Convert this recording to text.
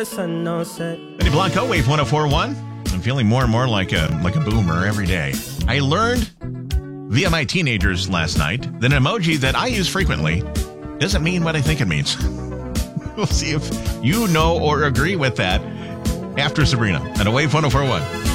Benny Blanco, Wave 104.1. I'm feeling more and more like a boomer every day. I learned via my teenagers last night that an emoji that I use frequently doesn't mean what I think it means. We'll see if you know or agree with that after Sabrina at a Wave 104.1.